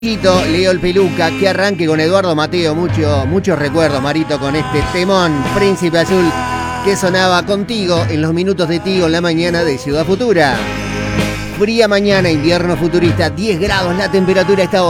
Leo el Peluca, que arranque con Eduardo Mateo, muchos recuerdos, Marito, con este temón, Príncipe Azul, que sonaba contigo en los minutos de Tigo en la mañana de Ciudad Futura. Fría mañana, invierno futurista, 10 grados la temperatura a esta hora.